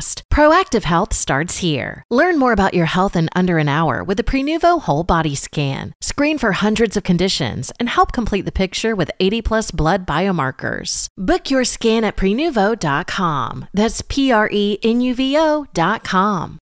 fast. Proactive Health starts here. Learn more about your health in under an hour with the Prenuvo Whole Body Scan. Screen for hundreds of conditions and help complete the picture with 80+ blood biomarkers. Book your scan at Prenuvo.com. That's Prenuvo.com.